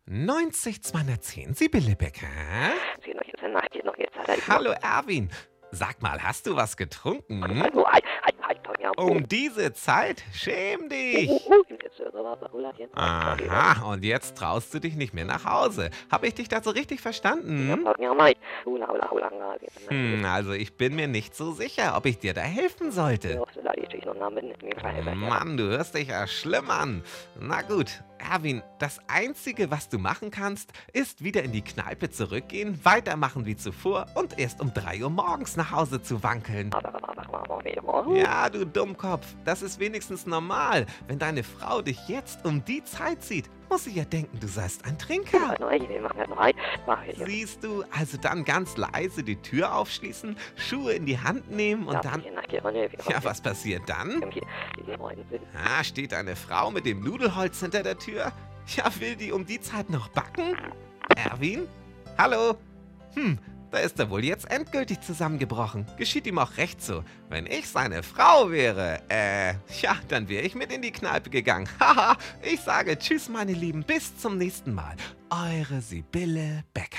90 210, Sibylle Becker. Hallo Erwin. Sag mal, hast du was getrunken? Um diese Zeit? Schäm dich. Aha, und jetzt traust du dich nicht mehr nach Hause. Habe ich dich da so richtig verstanden? Also ich bin mir nicht so sicher, ob ich dir da helfen sollte. Mann, du hörst dich ja schlimm an. Na gut, Erwin, das Einzige, was du machen kannst, ist wieder in die Kneipe zurückgehen, weitermachen wie zuvor und erst um 3 Uhr morgens nach Hause zu wankeln. Ja, du Dummkopf, das ist wenigstens normal. Wenn deine Frau dich jetzt um die Zeit sieht, muss sie ja denken, du seist ein Trinker. Siehst du, also dann ganz leise die Tür aufschließen, Schuhe in die Hand nehmen und dann... Ja, was passiert dann? Steht eine Frau mit dem Nudelholz hinter der Tür? Ja, will die um die Zeit noch backen? Erwin? Hallo? Da ist er wohl jetzt endgültig zusammengebrochen. Geschieht ihm auch recht so. Wenn ich seine Frau wäre, dann wäre ich mit in die Kneipe gegangen. Haha, ich sage tschüss, meine Lieben, bis zum nächsten Mal. Eure Sibylle Becker.